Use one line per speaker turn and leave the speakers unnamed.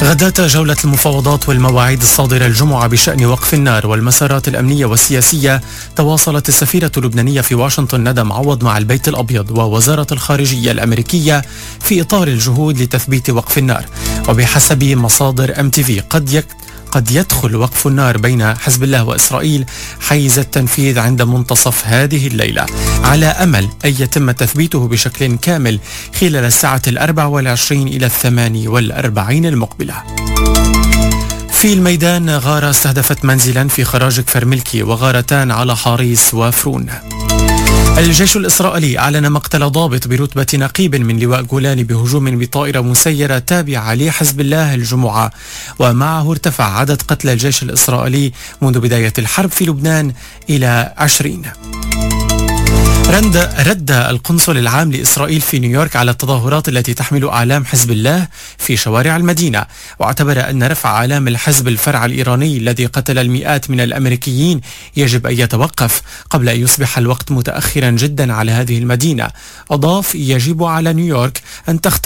غدات جولة المفاوضات والمواعيد الصادرة الجمعة بشأن وقف النار والمسارات الأمنية والسياسية. تواصلت السفيرة اللبنانية في واشنطن ندى معوض مع البيت الأبيض ووزارة الخارجية الأمريكية في إطار الجهود لتثبيت وقف النار. وبحسب مصادر MTV قد يدخل وقف النار بين حزب الله وإسرائيل حيز التنفيذ عند منتصف هذه الليلة، على أمل أن يتم تثبيته بشكل كامل خلال الساعة 24 إلى 48 المقبلة. في الميدان، غارة استهدفت منزلا في خراج كفر ملكي وغارتان على حاريس وفرون. الجيش الإسرائيلي أعلن مقتل ضابط برتبة نقيب من لواء جولاني بهجوم بطائرة مسيرة تابعة لحزب الله الجمعة، ومعه ارتفع عدد قتلى الجيش الإسرائيلي منذ بداية الحرب في لبنان إلى 20. رد القنصل العام لإسرائيل في نيويورك على التظاهرات التي تحمل أعلام حزب الله في شوارع المدينة، واعتبر أن رفع أعلام الحزب الفرع الإيراني الذي قتل المئات من الأمريكيين يجب أن يتوقف قبل أن يصبح الوقت متأخرا جدا على هذه المدينة. أضاف: يجب على نيويورك أن تختار